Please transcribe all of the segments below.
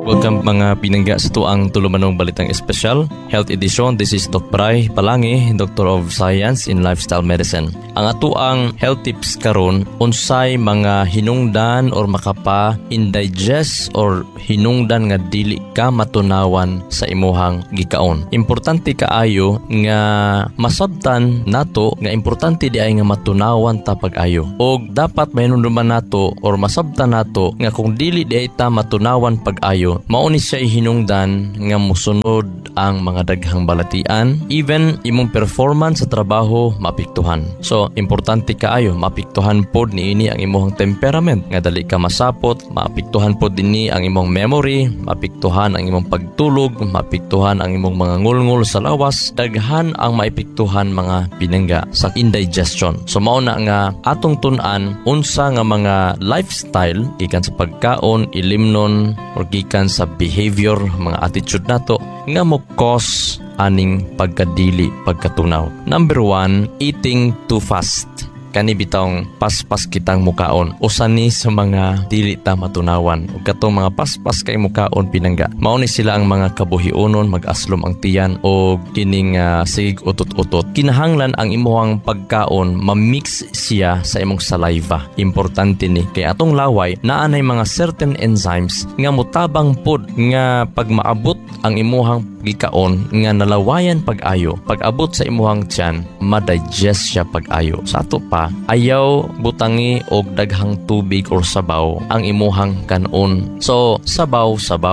Welcome mga pinangga sa tuang tulumanong balitang espesyal, Health Edition. This is Doc Bray Palangi, Doctor of Science in Lifestyle Medicine. Ang atuang health tips karon unsay mga hinungdan or makapa indigest or hinungdan nga dili ka matunawan sa imuhang gikaon. Importante kaayo nga masabtan nato nga importante di ay nga matunawan ta pag-ayo. Og dapat mahinungdan nato or masabtan nato nga kung dili di ay ta matunawan pag-ayo, mauni siya hinungdan nga musunod ang mga daghang balatian, even imong performance sa trabaho maapektuhan. So importante kaayo maapektuhan pod niini ang imong temperament, nga dali ka masapot, maapektuhan pod dinhi ang imong memory, maapektuhan ang imong pagtulog, maapektuhan ang imong mga ngulngul sa lawas, daghan ang maapektuhan mga pinangga sa indigestion. So mao na nga atong tun-an unsa nga mga lifestyle gikan sa pagkaon, ilimnon or gikan sa behavior, mga attitude nato nga mo cause aning pagkadili, pagkatunaw. Number 1, eating too fast. Kani bitawng paspas kitang mukaon. Usa ni sa mga dili ta matunawan. Ug katong mga paspas kay mukaon pinangga. Mao ni sila ang mga kabuhionon, mag-aslom ang tiyan o kining sig utot-utot. Kinahanglan ang imong pagkaon ma-mix siya sa imong saliva. Importante ni kay atong laway naa nay mga certain enzymes nga mutabang pod nga pag maabot ang imong gikaon nga nalawayan pag-ayo. Pag abot sa imong tiyan, ma-digest siya pag-ayo. Sa ato pa ayaw butangi og daghang tubig or sabaw ang imuhang kanon. So sabaw,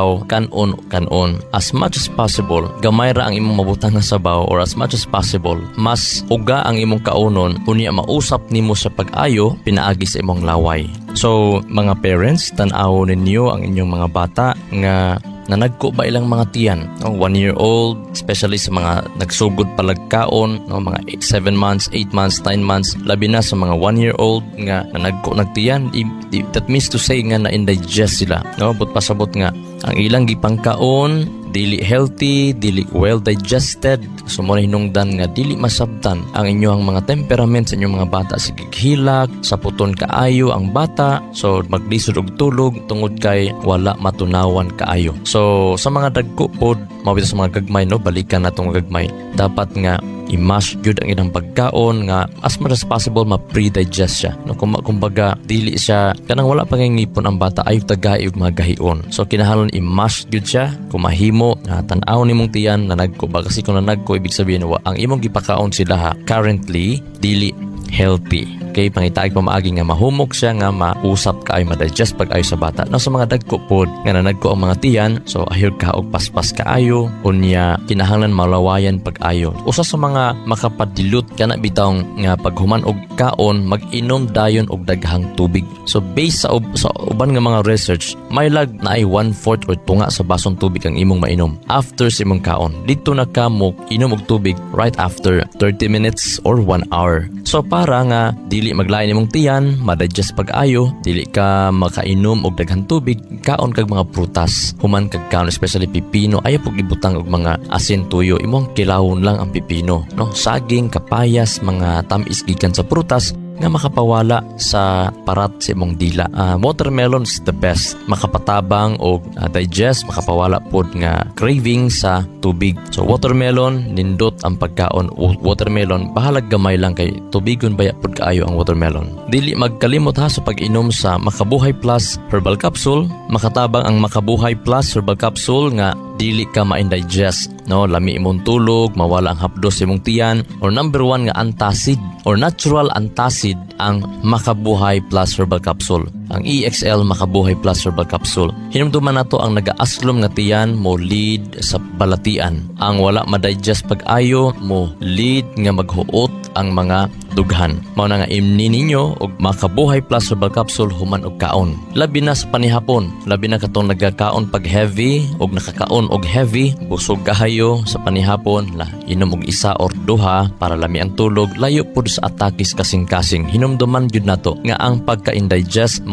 kanon. As much as possible, gamay ra ang imong mabutang nga sabaw, or as much as possible, mas uga ang imong kaunon unya mausap nimo sa pag-ayo pinaagi sa imong laway. So mga parents, tan-aw ninyo ang inyong mga bata nga nanagko ba ilang mga tiyan, 1 year old, especially sa mga nagsugod palagkaon, mga 7 months, 8 months, 9 months, labi na sa mga 1 year old nga nanagko nagtiyan. That means to say nga na-indigest sila, but pasabot nga ang ilang gipangkaon dili healthy, dili well digested. So mo hinungdan nga dili masabtan ang inyong mga temperament sa inyong mga bata. Sige hilak, saputon kaayo ang bata, so maglisod og tulog tungod kay wala matunawan kaayo. So sa mga dagko pod, mabita sa mga gagmay, balikan natong gagmay, dapat nga i-mash jud ang ilang pagkaon nga as much as possible ma-pre-digest siya. Kumbaga dili siya kanang wala pa ngipon ang bata ay tagay og mga gahion. So kinahanglan i-mash jud siya kung mahimo nga tan-aw nimong tiyan na nagko ba, kasi kung nagko ibig sabihin ang imong gipakaon sila currently dili healthy. Okay, pangitaig pa maagi nga mahumok siya nga mausap kaayo, ma-digest pag ayo sa bata. Sa mga dagko pod nga nanagko ang mga tiyan, so ahir ka og paspas kaayo unya kinahanglan malawayan pag ayo. Usa sa mga makapadilot kana bitawng nga paghuman og kaon, mag-inom dayon og daghang tubig. So based sa uban nga mga research, may lag na ay 1/4 or tunga sa basong tubig ang imong mainom after sa imong kaon. Dito na ka mo inom og tubig right after 30 minutes or 1 hour. So para nga dili maglain imong tiyan, ma-digest pag-ayo, dili ka makainom og daghang tubig, kaon kag mga prutas, human kag kaon especially pipino. Ayaw pug ibutang og mga asin, tuyo, imong kilawon lang ang pipino, saging, kapayas, mga tamis gikan sa prutas nga makapawala sa parat sa imong dila. Watermelon is the best, makapatabang o digest, makapawala pod nga craving sa tubig. So watermelon, nindot ang pagkaon. Watermelon, bahalag gamay lang kay tubigon baya pod kaayo ang watermelon. Dili magkalimot sa pag-inom sa Makabuhay Plus Herbal Capsule. Makatabang ang Makabuhay Plus Herbal Capsule nga dili ka ma-indigest, lami imong tulog, mawala ang hapdos imong tiyan. Or number 1 nga antacid or natural antacid ang Makabuhay Plus Herbal Capsule. Ang EXL Makabuhay Plus Herbal Capsule. Hinumduman nato ang nagaaslom nga tiyan mo lead sa balatian. Ang wala ma-digest pag-ayo mo lead nga maghuot ang mga dughan. Mao na nga imni ninyo og Makabuhay Plus Herbal Capsule human og kaon. Labi na sa panihapon, labi na katong nagakaon pag heavy og nakakaon og heavy, busog kahayo sa panihapon, inom og isa or duha para lami ang tulog, layo pud sa atakis kasing-kasing. Hinumduman jud nato nga ang pagka-indigest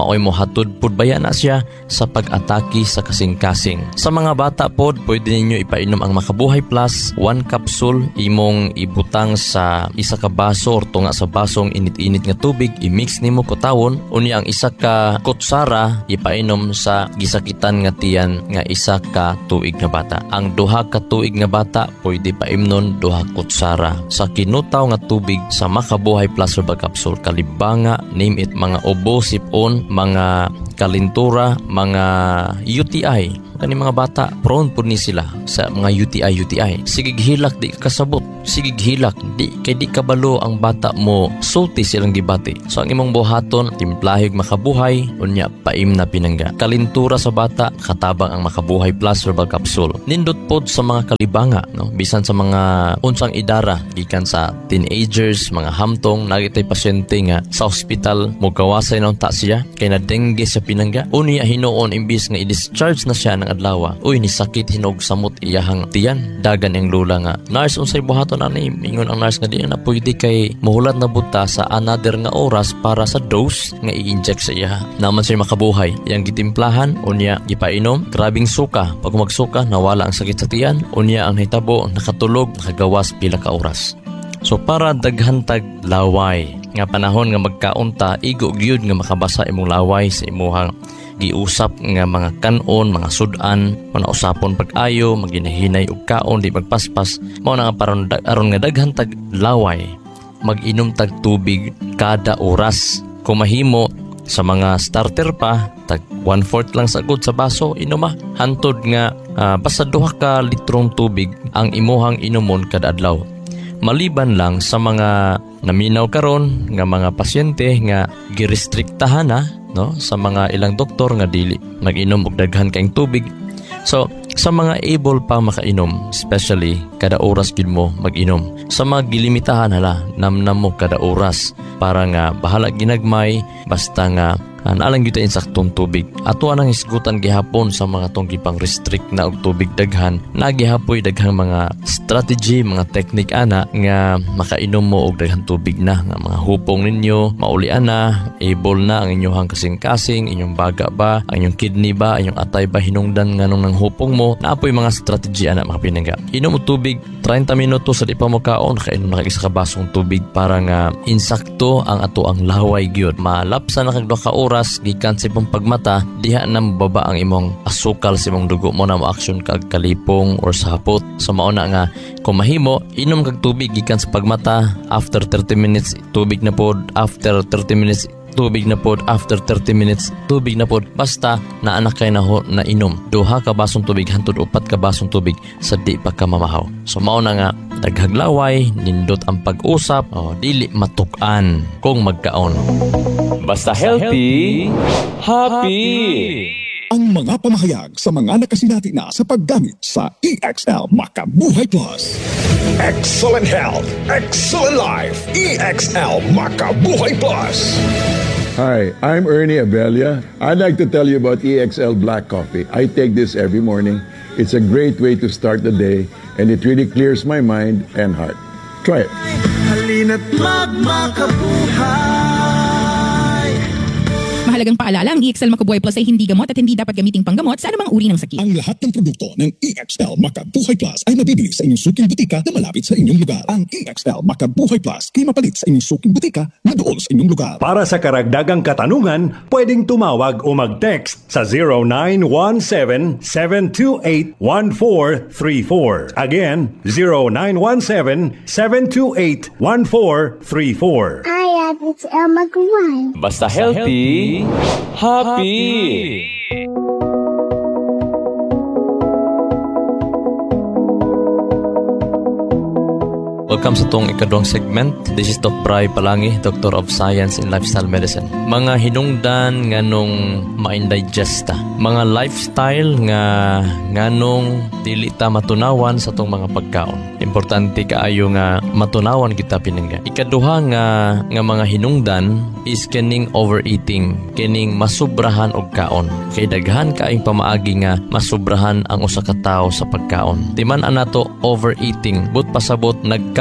maoy mo hatod pud baya na siya sa pag-atake sa kasing-kasing. Sa mga bata pod, pwede ninyo ipainom ang Makabuhay Plus 1 capsule, imong ibutang sa isa ka baso or tunga sa basong init-init nga tubig, i-mix nimo kutawon, unya ang isa ka kutsara ipainom sa gisakitan nga tiyan nga isa ka tuig nga bata. Ang duha ka tuig nga bata pwede paimnon duha kutsara sa kinutaw nga tubig sa Makabuhay Plus herbal capsule. Kalibanga, name it, mga ubo, sipon, mga kalintura, mga UTI. Kani mga bata, prone po ni sila sa mga UTI. Sigig hilak, di kasabot. Sigig hilak, di kabalo ang bata mo. Sulti silang gibati. So ang imong buhaton, timplahig Makabuhay, unya paim na pinangga. Kalintura sa bata, katabang ang Makabuhay Plus herbal capsule. Nindot pod sa mga kalibanga, no? Bisan sa mga unsang idara, gikan sa teenagers, mga hamtong, nagitay pasyente nga sa ospital, mugawasay ng ta siya, kay na dengue sa pinangga. Unya hinuon, imbis nga i-discharge na siya ng adlaw, uy, ni sakit hinog samot iyahang tiyan. Dagan ang lula nga, nurse, unsay buhaton ani? Ingon ang nurse nga di na pwede kay muhulat na buta sa another nga oras para sa dose nga i-inject sa iya. Naman siya makabuhay. Yang gitimplahan, unya, gipainom, grabing suka. Pag magsuka, nawala ang sakit sa tiyan. Unya, ang hitabo, nakatulog, nakagawas pila ka oras. So para daghantag laway nga panahon nga magkaunta, igo-gyud nga makabasa imong laway sa imuhang giusap nga mga kanon, mga sudan, mga usapon pag-ayo, maginahinay og kaon, di magpaspas. Mao na nga aron nga daghan tag laway, mag-inom tag tubig kada oras. Kung mahimo sa mga starter pa, tag 1/4 lang sagod sa baso inuma. Hantod nga basta 2 ka litrong tubig ang imuhang inumon kada adlaw. Maliban lang sa mga naminaw karon nga mga pasyente nga girestriktahan na, no, sa mga ilang doktor nga dili mag-inom og daghan kaing tubig. So sa mga able pa makainom, especially kada oras gid mo mag-inom. Sa mga gilimitahan, hala, namnam mo kada oras para nga bahala ginagmay, basta nga naalang gyud ta insaktong tubig. Ato anang isgutan gihapon sa mga tong gipang restrict na og tubig daghan, nagihapoy daghang mga strategy, mga technique ana nga makainom mo og daghang tubig na, nga mga hupong ninyo maulian na, able na ang inyong kasing-kasing, inyong baga ba, ang inyong kidney ba, inyong atay ba hinungdan nganong nang hupong mo. Naapoy mga strategy ana mga pinangga. Inom og tubig 30 minuto sa di pa mo kaon, nakainom na kag isa ka basong tubig para nga insakto ang ato ang laway gyud. Malapsa na kag 2 ka oras gikan sa imong pagmata, diha na mababa ang imong asukal sa imong dugo mo, na mo-action kag kalipong or sapot. So mauna nga kung mahimo, inom kag tubig gikan sa pagmata, after 30 minutes tubig na pod, after 30 minutes tubig na pod, after 30 minutes tubig na pod, basta naanak kay na inom 2 ka basong tubig hantod 4 ka basong tubig sa di pa ka mamahaw. So mao na nga daghaglaway, nindot ang pag-usap, dili matuk-an kung magkaon. Basta healthy, happy. Ang mga pamahayag sa mga nakasinati na sa paggamit sa EXL Makabuhay Plus. Excellent health, excellent life. EXL Makabuhay Plus. Hi, I'm Ernie Abella. I'd like to tell you about EXL Black Coffee. I take this every morning. It's a great way to start the day, and it really clears my mind and heart. Try it. Halina't magmakabuhay. Mahalagang paalala, ang EXL Makabuhay Plus ay hindi gamot at hindi dapat gamiting panggamot sa anumang uri ng sakit. Ang lahat ng produkto ng EXL Makabuhay Plus ay mabibili sa inyong suking butika na malapit sa inyong lugar. Ang EXL Makabuhay Plus ay mapalit sa inyong suking butika na doon sa inyong lugar. Para sa karagdagang katanungan, pwedeng tumawag o mag-text sa 0917-728-1434. Again, 0917-728-1434. Hi, it's Elma Guan. Basta healthy, happy. Welcome sa itong ikadwang segment. This is Dr. Bry Palangi, Doctor of Science in Lifestyle Medicine. Mga hinungdan nganong ma-indigesta, mga lifestyle nganong dili ta matunawan sa itong mga pagkaon. Importante kaayo nga matunawan kita pinangga. Ikaduha nga mga hinungdan is kining overeating, kining masubrahan og kaon. Kay daghan kaayong pamaagi nga masubrahan ang usa ka tawo sa pagkaon. Timan anato overeating, but pasabot nagkaon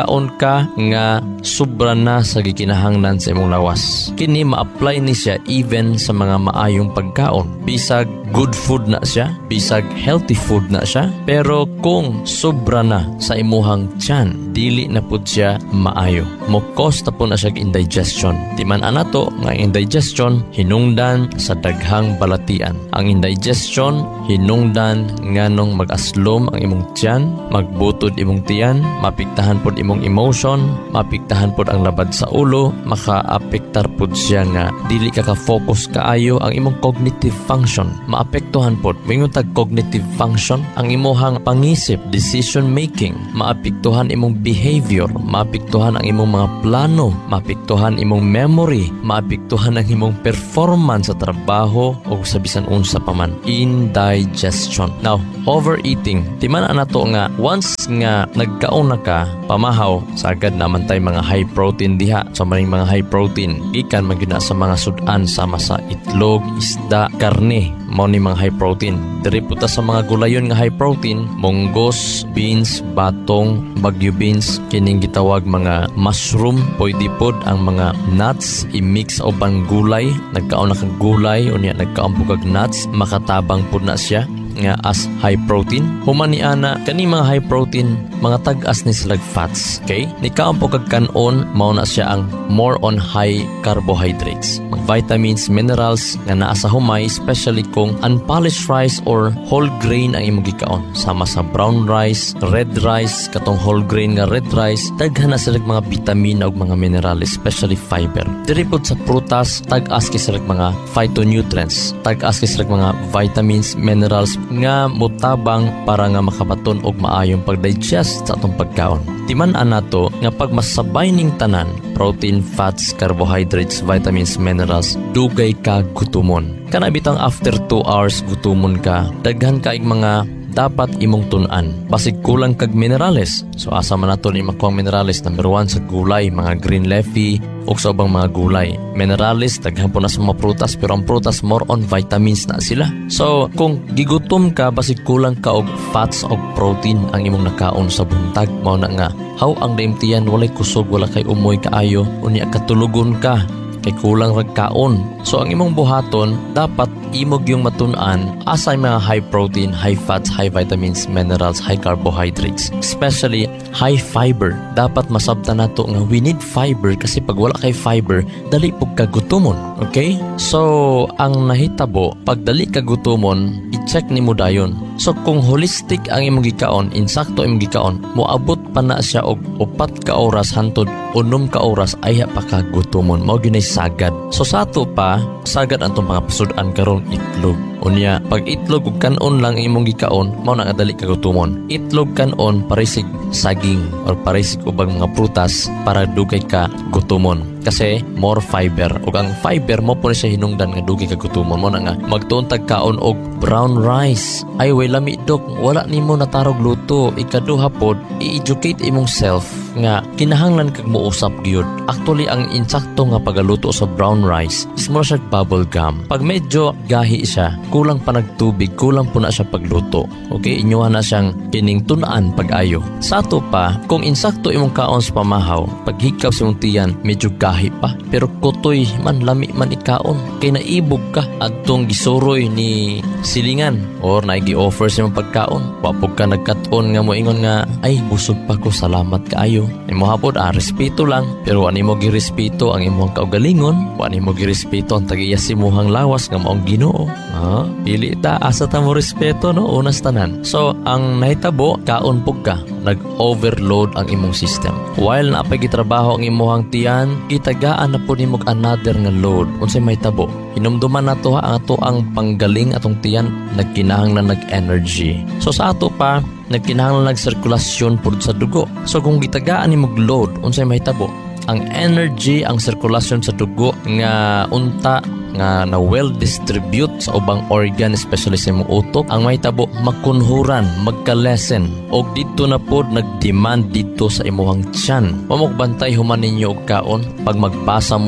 nagkaon ka nga sobra na sa gikinahanglan sa imong lawas. Kini ma-apply ni siya even sa mga maayong pagkaon. Bisag good food na siya, bisag healthy food na siya, pero kung sobra na sa imuhang tiyan, dili na pud siya maayo. Mokos ta po na siya indigestion. Timan anato nga indigestion hinungdan sa daghang balatian. Ang indigestion hinungdan nganong mag-aslom ang imong tiyan, magbutod imong tiyan, mapiktahan pod imong emotion, mapiktahan pod ang labad sa ulo, maka-apektar pod siya nga dili ka ka-focus kaayo ang imong cognitive function. Maapektuhan pod mingon tag cognitive function ang imong pangisip, decision making, maapektuhan imong behavior, maapektuhan ang imong mga plano, maapektuhan imong memory, maapektuhan ang imong performance sa trabaho o sa bisan unsa pa man. Indigestion. Now, overeating. Timan anato nga once nga nagkaon na ka, pamahaw sagad naman tay mga high protein diha. So maning mga high protein gikan magyud sa mga sudan sama sa itlog, isda, karne, mao ni mga high protein. Diri puta sa mga gulayon nga high protein, munggos, beans, batong, bagyo beans, kining gitawag mga mushroom, pwede pod ang mga nuts i-mix uban gulay, nagkaon na kag gulay unya nagkaon po kag nuts, makatabang pod na siya nga as high protein. Human ni ana kani mga high protein mga tag-as ni sila fats. Okay? Nikaon po kag kanon mao na siya ang more on high carbohydrates. Mag vitamins, minerals nga naa sa humay, especially kung unpolished rice or whole grain ang imong gikaon. Sama sa brown rice, red rice, katong whole grain nga red rice, daghan na sila mga vitamin ug mga mineral, especially fiber. Diri pod sa prutas, tag-as kay sila mga phytonutrients, tag-as kay sila mga vitamins, minerals nga mutabang para nga makabaton og maayong pag-digest sa atong pagkaon. Timan anato nga pag masabay ning tanan, protein, fats, carbohydrates, vitamins, minerals, dugay ka gutumon. Kana bitang after 2 hours gutumon ka, daghan kaig mga dapat imong tun-an. Basig kulang kag minerales. So asa man nato ni makuha minerales? Number 1 sa gulay, mga green leafy o sa ubang mga gulay. Minerales daghan po na sa mga prutas, pero ang prutas more on vitamins na sila. So kung gigutom ka, basig kulang ka og fats o protein ang imong nakaon sa buntag, mao na nga haw ang daimtiyan walay kusog, wala kay umoy kaayo, unya katulugon ka kay kulang rag kaon. So ang imong buhaton dapat imog yung matun-an asay mga high protein, high fats, high vitamins, minerals, high carbohydrates, especially high fiber. Dapat masabtan nato nga we need fiber kasi pag wala kay fiber dali pug kagutomon. Okay? So ang nahitabo pag dali kagutomon, i-check nimo dayon. So kung holistic ang imong gikaon, insakto imong gikaon, moabot pa na siya og 4 ka oras hantod 6 ka oras ay pa kagutomon. Mao gyud sagad. So sa ato pa, sagad antong mga pasudan karon itlog. Unya, pag itlog ug kanon lang imong gikaon, mao na dali kagutomon. Itlog kanon parisig saging or parisig ubang mga prutas para dugay ka gutomon. Kasi more fiber. Ug ang fiber mo po siya hinungdan nga dugay ka gutomon. Mo na nga magtuuntag kaon og brown rice. Ay way lami dok, wala nimo natarog luto. Ikaduha pod, i-educate imong self nga kinahanglan kag mousap gyud. Actually ang insakto nga pagaluto sa brown rice is more siya bubble gum. Pag medyo gahi siya, kulang pa nagtubig, kulang po na siya pagluto. Okay, inyuha na siyang kining tun-an pag-ayo. Sa ato pa, kung insakto imong kaon sa pamahaw, pag hikaw sa imong tiyan, medyo gahi pa. Pero kutoy man, lami man ikaon. Kay naibog ka adtong gisuroy ni silingan or naigi-offer sa imong pagkaon. Wapog ka nagkaton nga moingon nga, ay busog pa ko, salamat kaayo. Imo hapon, respeto lang. Pero ani mo girespeto ang imong kaugalingon, ani mo girespeto ang tag-iyas imuhang lawas nga maong Ginoo. Pili ta, asa ta mo respeto, no? Unas tanan. So, ang nahitabo, kaon pug ka, nag-overload ang imong system. While naapay gitrabaho ang imuhang tiyan, itagaan na po nimog another nga load. Unsay mahitabo? Hinumduman na to ang ato ang panggaling atong tiyan, nagkinahanglan nag-energy. So, sa ato pa, nagkinahanglan nag-sirkulasyon pud sa dugo. So, kung gitagaan nimog load, unsay mahitabo? Ang energy, ang sirkulasyon sa dugo nga unta nga na well-distribute sa ubang organ, especially sa imong utok, ang mahitabo makunhuran, magkalesen, og dito na pod nag-demand dito sa imuhang tiyan. Mamugbantay human ninyo og kaon, pag magbasa mo,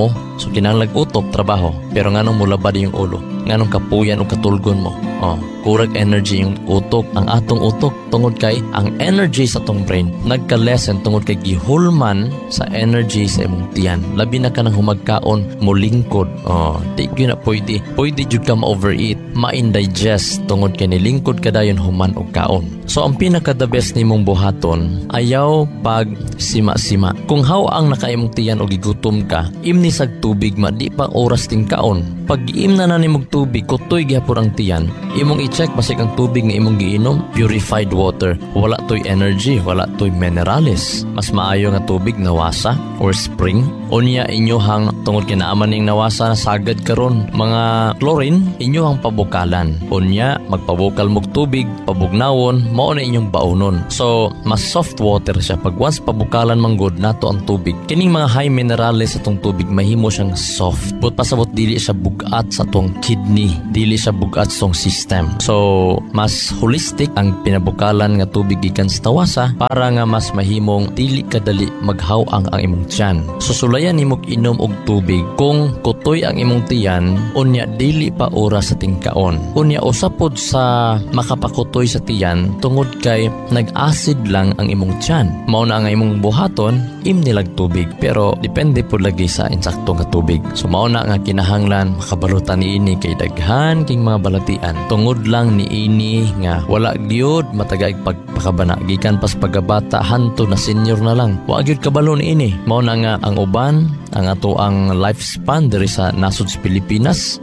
So kinahanglan utok trabaho, pero nganong mulabad yung ulo, nganong kapuyan o katulgon mo. Kurag energy yung utok, ang atong utok tungod kay ang energy sa atong brain nagka-lessen tungod kay gihulman sa energy sa imong tiyan. Labi na ka nang humagkaon mo lingkod. Di gyud na pwede jud ka ma-overeat, ma-indigest tungod kay nilingkod ka dayon human og kaon. So ang pinaka the best nimong buhaton, ayaw pag sima-sima. Kung how ang nakaimong tiyan o gigutom ka, imni sag tubig di pa oras ting kaon. Pag giim na nimog tubig, kutoy gyapon ang tiyan. Imong i-check basig ang tubig nga imong giinom, purified water. Wala toy energy, wala toy minerales. Mas maayo nga tubig nawasa or spring. Unya inyohang tungod kinaaman ning nawasa na sagad karon mga chlorine, inyohang pabukalan. Unya magpabukal mog tubig, pabugnawon, mao na inyong baunon. So mas soft water siya pag once pabukalan manggod nato ang tubig. Kining mga high minerales sa tong tubig mahimo siyang soft. But pasabot dili siya bugat sa tong kidney, dili siya bugat sa tong system. So mas holistic ang pinabukalan nga tubig gikan sa tawasa para nga mas mahimong dili kadali maghawang ang imong tiyan. So sulayan nimog inom og tubig kung kutoy ang imong tiyan, unya dili pa oras sa tingkaon. Unya usapod sa makapakutoy sa tiyan tungod kay nag-acid lang ang imong tiyan. Mao na ang imong buhaton imnilag tubig, pero depende po lagi sa insaktong nga tubig. So mao na nga kinahanglan makabalutan niini kay daghan king mga balatian. Tungod lang niini nga wala gyud matagay pagpakabana gikan pas pagabata hanto na senior na lang. Wa gyud kabalo niini. Mao na nga ang uban ang ato ang lifespan diri sa nasod sa Pilipinas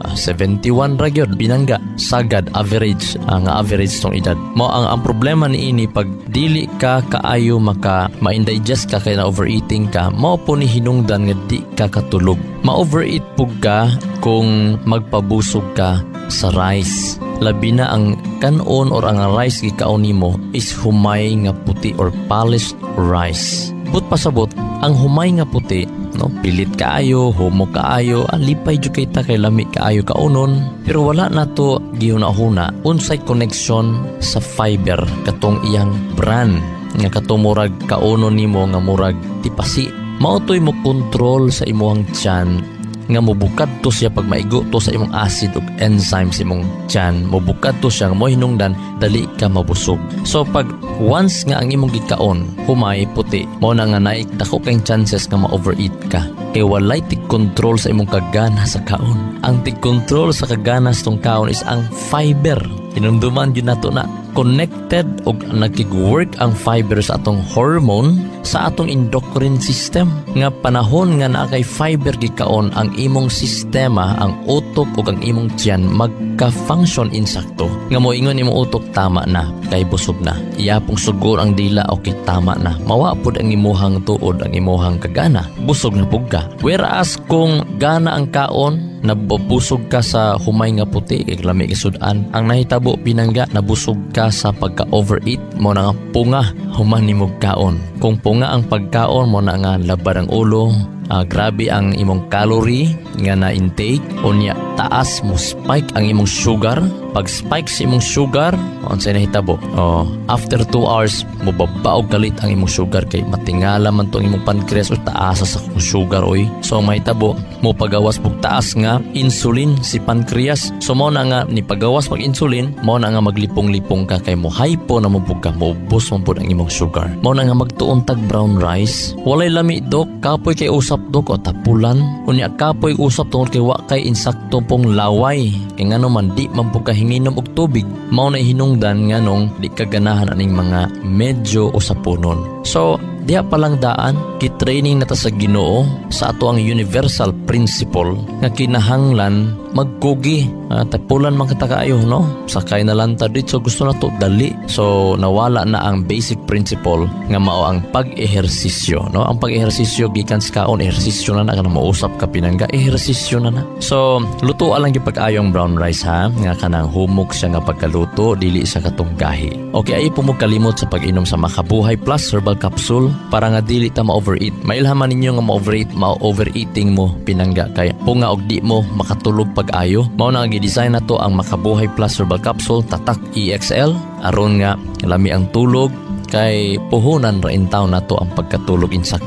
71 ra gyud binangga sagad average ang average tong edad. Mao ang problema niini pag dili ka kaayo ma-indigest ka kay na overeating ka, mao po ni hinungdan nga di ka katulog. Ma-overeat pug ka kung magpabusog ka sa rice. Labi na ang kanon or ang rice gikaon nimo is humay nga puti or polished rice. But pasabot ang humay nga puti, no, pilit kaayo, homo kaayo, alipay jud kay ta kay lami kaayo kaunon, pero wala nato gihuna-huna unsay connection sa fiber katong iyang bran nga katong murag kaunon nimo nga murag tipasi. Mao toy mo control sa imong tiyan nga mobukad to siya pag maigo to sa imong acid ug enzymes imong tiyan, mobukad to siya nga mo hinungdan dali ka mabusog. So pag once nga ang imong gikaon humay puti, mao na nga naik dako kay chances nga ma-overeat ka kay walay tig-control sa imong kagana sa kaon. Ang tig-control sa kagana sa tong kaon is ang fiber. Hinumduman yun nato na connected o nagkig-work ang fiber sa atong hormone sa atong endocrine system. Nga panahon nga naa kay fiber gikaon ang imong sistema, ang utok o ang imong tiyan magka-function insakto. Nga mo ingon imong utok tama na kay busog na. Iyapong sugur ang dila okay tama na. Mawa pud ang imuhang tuod, ang imuhang kagana. Busog na pug ka. Whereas kung gana ang kaon, nabusog ka sa humay nga puti kay lami kisudan, ang nahitabo pinangga nabusog ka sa pagka-overeat, mo na nga punga human nimog kaon. Kung punga ang pagkaon, mo na nga labar ang ulo, grabe ang imong calorie nga na intake, unya taas mo spike ang imong sugar. Pag spike sa imong sugar, unsay nahitabo? After 2 hours mo babaog kalit ang imong sugar kay matingala man tong imong pancreas o taasa sa sugar oy. So mahitabo mo pagawas pug taas nga insulin si pancreas. So mo na nga ni pagawas pag insulin, mo na nga maglipong-lipong ka kay mo hypo na mo pug ka, maubos man pud ang imong sugar. Mo na nga magtuon tag brown rice. Walay lami dok, kapoy kay usap dok o tapulan. Unya kapoy usap tungod kay wa kay insakto pong laway. Kay ngano man di man pug hinginom og tubig, mao na hinungdan nganong di kaganahan aning mga medyo usaponon. So diha palang daan gitraining nata sa Ginoo sa ato ang universal principle nga kinahanglan magkugi, tapulan man kita kaayo, no? Sakay na lang ta dito, gusto na to dali. So nawala na ang basic principle nga mao ang pag-ehersisyo, no? Ang pag-ehersisyo gikan sa kaon, ehersisyo na kana mausap ka pinangga, ehersisyo na. So luto lang gyud pag-ayong brown rice ha, nga kanang humok siya nga pagkaluto, dili sa katong gahi. Okay, ay mo kalimot sa pag-inom sa Makabuhay Plus herbal capsule para nga dili ta ma-overeat. Mailhaman ninyo nga ma-overeating mo pinangga kay punga og di mo makatulog pag-ayo. Mao na gi-design nato ang Makabuhay Plus herbal capsule tatak EXL aron nga lami ang tulog kay puhunan ra in taon nato ang pagkatulog insakto.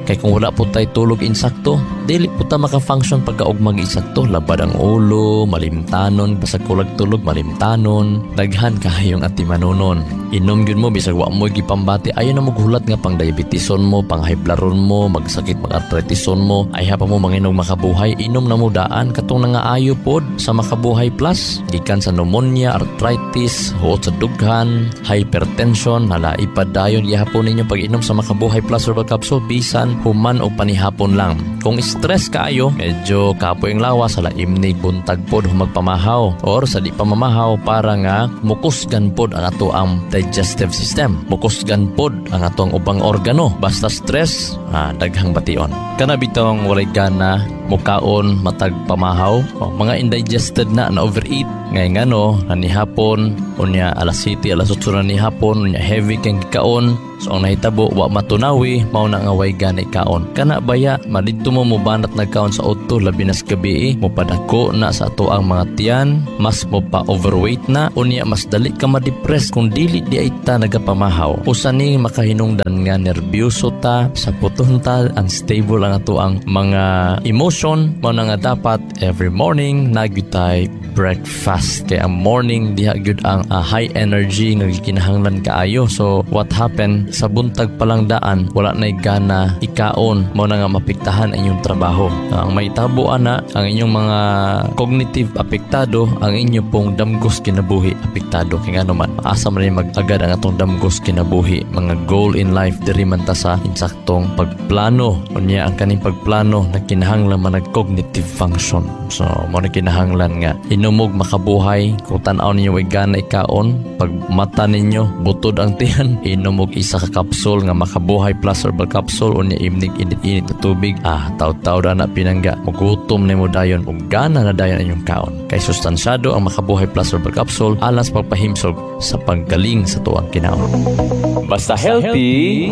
Kay kung wala po tayo tulog insakto, dili po ta maka-function pagkaugmag insakto. Labad ang ulo, malimtanon, basag kulag tulog, malimtanon. Daghan kahayong ati manunon. Inom yun mo, bisag wa mo gipambati. Ayaw na maghulat nga pang diabetison mo, pang high blood mo, magsakit, mag-arthritison mo. Ay pa mo manginog makabuhay. Inom na mo daan, katong nangaayo pod sa Makabuhay Plus. Gikan sa pneumonia, arthritis, huot sa dughan, hypertension, hala ipadayon ihapon ninyo pag inom sa Makabuhay Plus Herbal Capsule, bisan human o panihapon lang. Kung stress kaayo, medyo kapoy ang lawas, hala imnig buntag pod humagpamahaw or sa di pamamahaw para nga mukusgan pod ang ato ang digestive system. Mukusgan pod ang ato ang ubang organo. Basta stress, daghang bation. Kana bitong walay gana, mukaon, matag pamahaw, mga indigested na overeat, ngay ngano, nanihapon, unya alas 7, alas 8 nanihapon, unya heavy kang kaon, so ang nahitabo, wa matunawi, mao na nga way gani kaon. Kana baya, madito mo mubanat nagkaon sa auto, labi na sa gabi, mupadako na sa ato ang mga tiyan, mas mo pa overweight na, unya mas dali ka ma-depress kung dili di ay ta nagapamahaw. Usaning makahinungdan nga nervyoso ta, sa puton ta, unstable ang ato ang mga emotion, mao na nga dapat every morning nagyutay breakfast. Kaya ang morning diha gyud ang high energy nga gikinahanglan kaayo. So what happened sa buntag palang daan, wala nay gana ikaon, mao na nga mapiktahan ang inyong trabaho. Ang maitabo ana, ang inyong mga cognitive apektado, ang inyo pong damgos kinabuhi apektado. Kaya nga naman asa man mag-agad ang atong damgos kinabuhi, mga goal in life diri man ta sa insaktong pagplano. Unya ang kaning pagplano na kinahanglan man cognitive function. So mo na kinahanglan nga inumog makabuhay. Kung tan-aw ninyo way gana ikaon, pag mata ninyo butod ang tiyan, inumog isa ka kapsul nga Makabuhay Plus Herbal Capsule, unya imnig init-init na tubig, taw-taw na pinangga, magutom na mo dayon ug gana na dayon inyong kaon. Kay sustansyado ang Makabuhay Plus Herbal Capsule alas pagpahimsog sa paggaling sa tuwang kinaon. Basta healthy,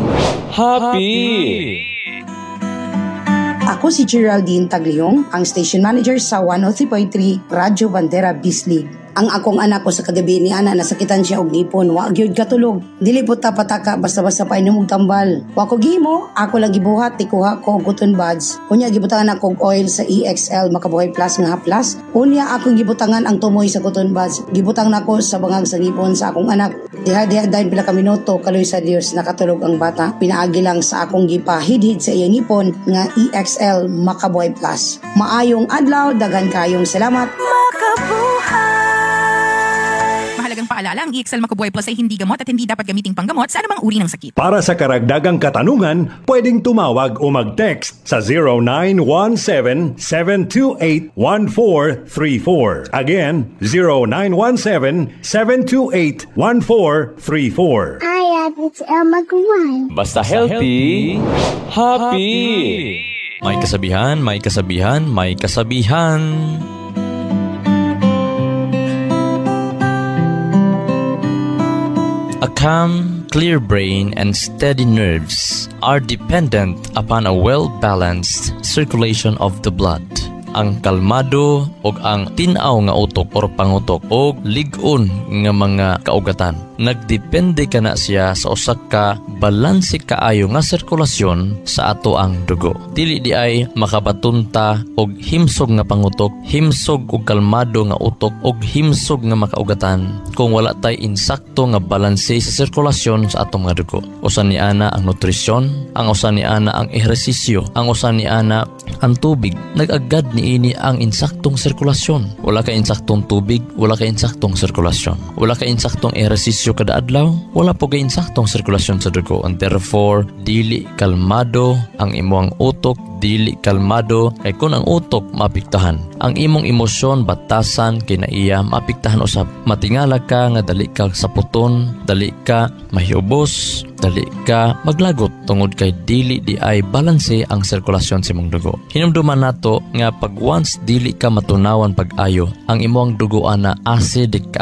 happy! Ako si Geraldine Tagliong, ang station manager sa 103.3 Radyo Bandera Bislig. Ang akong anak ko sa kagabi ni ana nasakitan siya og ngipon, wa gyud katulog. Dili po ta pataka basta-basta pa inom og tambal. Wa ko gihimo, ako lang gibuhat tikuha ko og cotton buds. Unya gibutangan ako og oil sa EXL Makabuhay Plus nga haplas. Unya akong gibutangan ang tumoy sa cotton buds. Gibutang nako sa bangag sa ngipon sa akong anak. Diha dayon pila ka minuto, kaloy sa Dios nakatulog ang bata. Pinaagi lang sa akong gipahidhid sa iyang ngipon nga EXL Makabuhay Plus. Maayong adlaw, daghan kayong salamat. Mahalagang paalala, ang EXL Makabuhay Plus ay hindi gamot at hindi dapat gamiting panggamot sa anumang uri ng sakit. Para sa karagdagang katanungan, pwedeng tumawag o mag-text sa 0917-728-1434. Again, 0917-728-1434. Hi, it's Elma Gawai. Basta healthy, happy! May kasabihan, may kasabihan, may kasabihan. A calm, clear brain and steady nerves are dependent upon a well-balanced circulation of the blood. Ang kalmado o ang tinaw nga utok or pangutok o ligon nga mga kaugatan. Nagdepende ka na siya sa usak ka balanse kaayo nga sirkulasyon sa ato ang dugo. Dili di ay makabatunta og himsog nga pangutok, himsog og kalmado nga utok og himsog nga makaugatan kung wala tay insakto nga balanse sa sirkulasyon sa atong mga dugo. Usan ni ana ang nutrisyon, ang usan ni ana ang ehersisyo, ang usan ni ana ang tubig. Nag-agad niini ang insaktong sirkulasyon. Wala ka insaktong tubig, wala ka insaktong sirkulasyon. Wala ka insaktong ehersisyo kada adlaw, wala po ka insaktong sirkulasyon sa dugo. And therefore, dili kalmado ang imong utok, dili kalmado kay kun ang utok maapektuhan. Ang imong emosyon batasan kinaiya maapektuhan usab. Matingala ka nga dali ka sa puton, dali ka mahiubos, dali ka maglagot tungod kay dili di ay balanse ang sirkulasyon sa imong dugo. Hinumduman nato nga pag once dili ka matunawan pag-ayo, ang imong dugo ana acidic kaayo.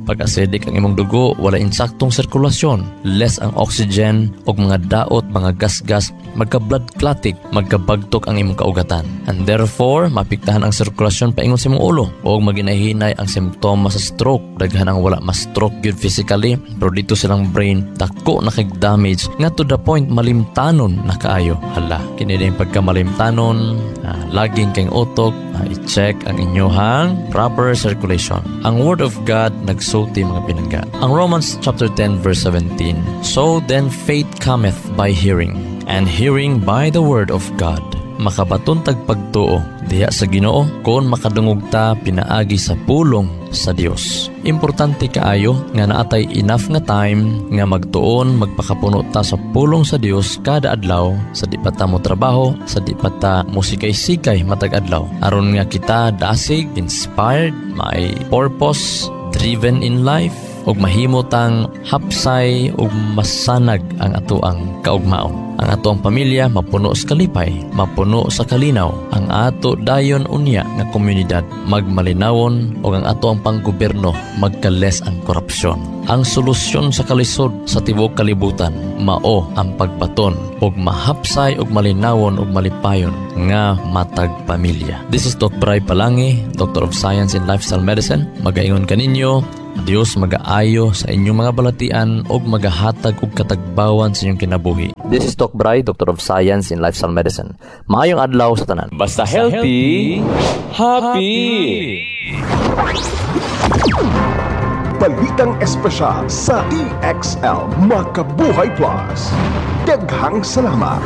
Pag acidic ang imong dugo, wala insaktong sirkulasyon, less ang oxygen og mga daot, mga gas-gas, magka-blood clotting, magkabagtok ang imong kaugatan. And therefore, mapiktahan ang sirkulasyon paingon sa imong ulo o maginahinay ang simptomas sa stroke. Daghan ang wala ma-stroke gyud physically, pero dito silang brain dako na kay damage nga to the point malimtanon na kaayo. Hala, kini din pagka malimtanon, laging kayong utok, i-check ang inyohang proper circulation. Ang Word of God nagsulti mga pinangga. Ang Romans chapter 10 verse 17. So then faith cometh by hearing, and hearing by the Word of God. Makabaton tagpagtuo diha sa Ginoo kon makadungog ta pinaagi sa pulong sa Dios. Importante kaayo nga naatay enough nga time nga magtuon magpakapuno ta sa pulong sa Dios kada adlaw sa di pa ta mo trabaho, sa di pa ta musikay-sikay matag adlaw aron nga kita dasig, inspired, may purpose, driven in life ug mahimo tang hapsay ug masanag ang atoang kaugmaon. Ang atoang pamilya mapuno sa kalipay, mapuno sa kalinaw. Ang ato dayon unya nga komunidad magmalinawon ug ang atoang panggobyerno magkales ang korupsyon. Ang solusyon sa kalisod sa tibuok kalibutan mao ang pagbaton ug mahapsay ug malinawon ug malipayon nga matag pamilya. This is Dr. Bray Palangi, Doctor of Science in Lifestyle Medicine. Magaingon kaninyo Dios magaayo sa inyong mga balatian ug magahatag og katagbawan sa inyong kinabuhi. This is Doc Bray, Doctor of Science in Lifestyle Medicine. Maayong adlaw sa tanan. Basta healthy, happy. Balitang espesyal sa EXL Makabuhay Plus. Daghang salamat.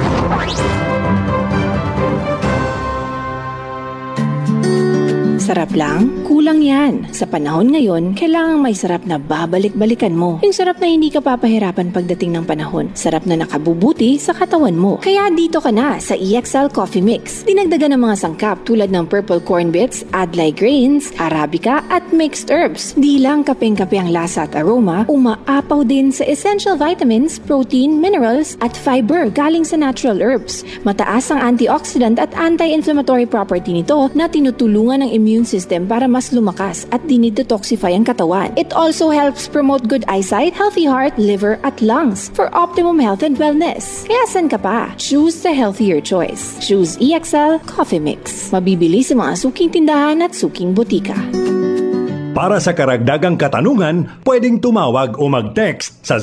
Sarap lang? Kulang yan. Sa panahon ngayon, kailangang may sarap na babalik-balikan mo. Yung sarap na hindi ka papahirapan pagdating ng panahon. Sarap na nakabubuti sa katawan mo. Kaya dito ka na sa EXL Coffee Mix. Dinagdagan ng mga sangkap tulad ng purple corn bits, adlai grains, arabica at mixed herbs. Di lang kapeng-kape ang lasa at aroma, umaapaw din sa essential vitamins, protein, minerals at fiber galing sa natural herbs. Mataas ang antioxidant at anti-inflammatory property nito na tinutulungan ng immune system para mas lumakas at dinidetoxify ang katawan. It also helps promote good eyesight, healthy heart, liver at lungs for optimum health and wellness. Kaya san ka pa? Choose the healthier choice. Choose EXL Coffee Mix. Mabibili sa mga suking tindahan at suking butika. Para sa karagdagang katanungan, pwedeng tumawag o mag-text sa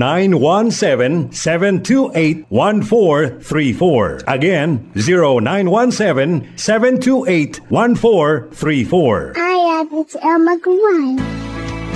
0917-728-1434. Again, 0917-728-1434. Hi, it's Emma Gawai.